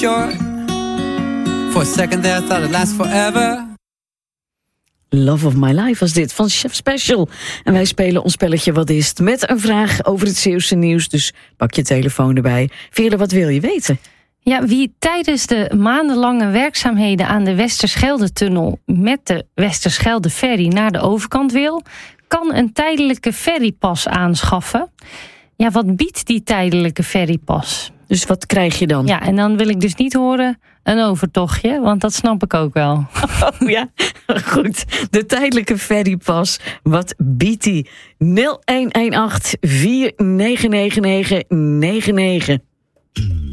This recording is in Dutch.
short. For a second there, I thought it'd last forever. Love of My Life was dit, van Chef Special. En wij spelen ons spelletje Wat is het? Met een vraag over het Zeeuwse nieuws. Dus pak je telefoon erbij. Veerle, wat wil je weten? Ja, wie tijdens de maandenlange werkzaamheden aan de Westerschelde-tunnel met de Westerschelde-ferry naar de overkant wil, kan een tijdelijke ferrypas aanschaffen. Ja, wat biedt die tijdelijke ferrypas? Dus wat krijg je dan? Ja, en dan wil ik dus niet horen een overtochtje, want dat snap ik ook wel. Oh ja, goed. De tijdelijke ferrypas, wat biedt die? 0118 499999.